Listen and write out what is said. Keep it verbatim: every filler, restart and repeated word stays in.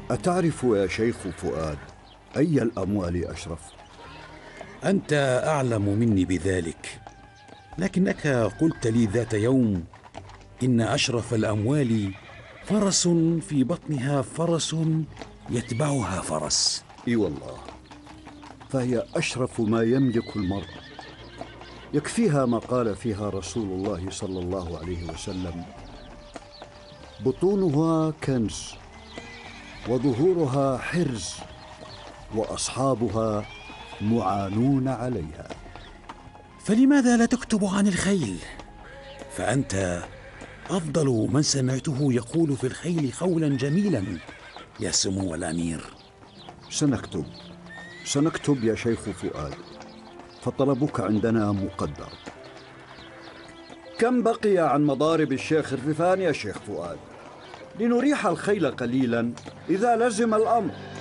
أتعرف يا شيخ فؤاد أي الأموال أشرف؟ أنت أعلم مني بذلك، لكنك قلت لي ذات يوم إن أشرف الأموال فرس في بطنها فرس يتبعها فرس. إي والله، فهي أشرف ما يملك المرء، يكفيها ما قال فيها رسول الله صلى الله عليه وسلم: بطونها كنز وظهورها حرز وأصحابها معانون عليها. فلماذا لا تكتب عن الخيل؟ فأنت أفضل من سمعته يقول في الخيل قولا جميلا يا سمو الأمير. سنكتب سنكتب يا شيخ فؤاد، فطلبك عندنا مقدر. كم بقي عن مضارب الشيخ خرفان يا شيخ فؤاد؟ لنريح الخيل قليلا إذا لزم الأمر.